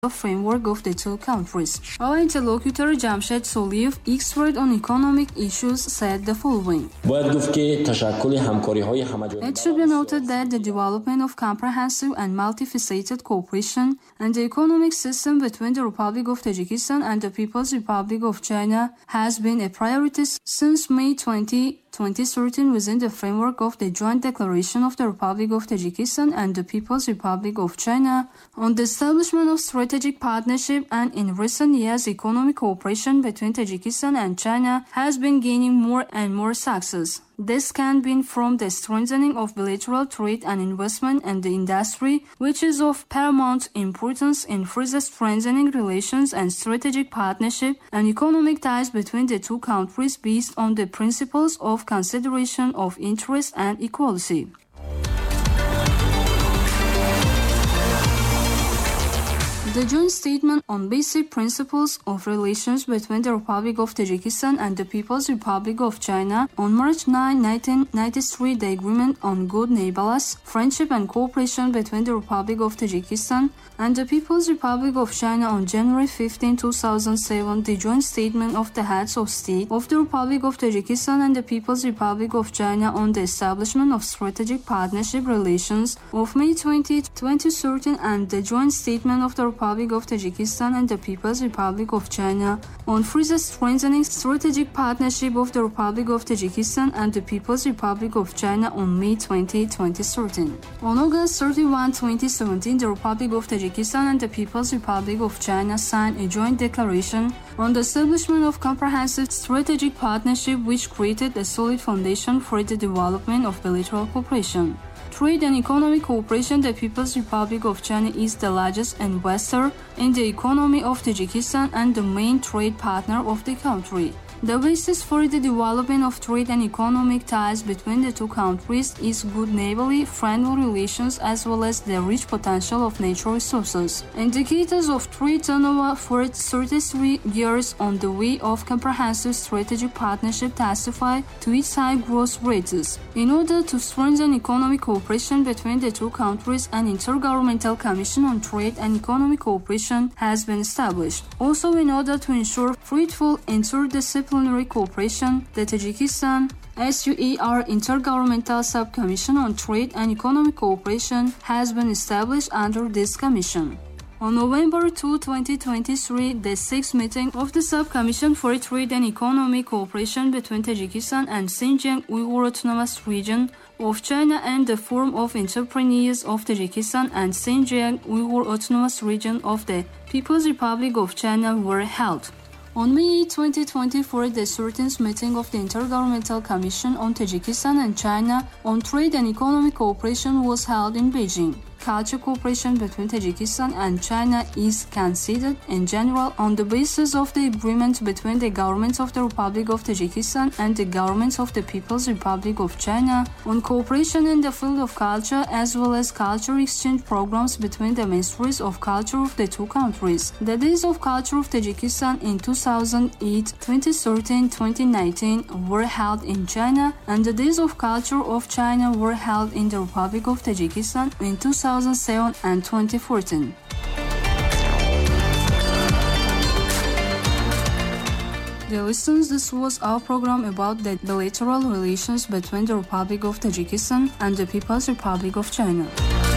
the framework of the two countries. Our interlocutor Jamshed Soliyev, expert on economic issues, said the following. It should be noted that the development of comprehensive and multifaceted cooperation and the economic system between the Republic of Tajikistan and the People's Republic of China has been a priority since May 2013 within the framework of the Joint Declaration of the Republic of Tajikistan and the People's Republic of China on the establishment of strategic partnership, and in recent years economic cooperation between Tajikistan and China has been gaining more and more success. This can be from the strengthening of bilateral trade and investment in the industry, which is of paramount importance in further strengthening relations and strategic partnership and economic ties between the two countries based on the principles of consideration of interest and equality. The joint statement on basic principles of relations between the Republic of Tajikistan and the People's Republic of China on March 9, 1993, the agreement on good neighborliness, friendship and cooperation between the Republic of Tajikistan and the People's Republic of China on January 15, 2007, the joint statement of the heads of state of the Republic of Tajikistan and the People's Republic of China on the establishment of strategic partnership relations of May 20, 2013, and the joint statement of the Republic of Tajikistan and the People's Republic of China on further strengthening strategic partnership of the Republic of Tajikistan and the People's Republic of China on May 20, 2013. On August 31, 2017, the Republic of Tajikistan and the People's Republic of China signed a joint declaration on the establishment of comprehensive strategic partnership, which created a solid foundation for the development of bilateral cooperation. Trade and economic cooperation. The People's Republic of China is the largest investor in the economy of Tajikistan and the main trade partner of the country. The basis for the development of trade and economic ties between the two countries is good neighborly, friendly relations as well as the rich potential of natural resources. Indicators of trade turnover for 33 years on the way of comprehensive strategic partnership testify to its high growth rates. In order to strengthen economic cooperation between the two countries, an Intergovernmental Commission on Trade and Economic Cooperation has been established. Also, in order to ensure fruitful interdisciplinary cooperation, the Tajikistan SUER Intergovernmental Subcommission on Trade and Economic Cooperation has been established under this commission. On November 2, 2023, the sixth meeting of the Subcommission for Trade and Economic Cooperation between Tajikistan and Xinjiang Uyghur Autonomous Region of China and the Forum of Entrepreneurs of Tajikistan and Xinjiang Uyghur Autonomous Region of the People's Republic of China were held. On May 8, 2024, the 13th meeting of the Intergovernmental Commission on Tajikistan and China on Trade and Economic Cooperation was held in Beijing. Cultural cooperation between Tajikistan and China is considered in general on the basis of the agreement between the governments of the Republic of Tajikistan and the governments of the People's Republic of China on cooperation in the field of culture as well as cultural exchange programs between the ministries of culture of the two countries. The Days of Culture of Tajikistan in 2008, 2013, 2019 were held in China, and the Days of Culture of China were held in the Republic of Tajikistan in 2007 and 2014. Dear listeners, this was our program about the bilateral relations between the Republic of Tajikistan and the People's Republic of China.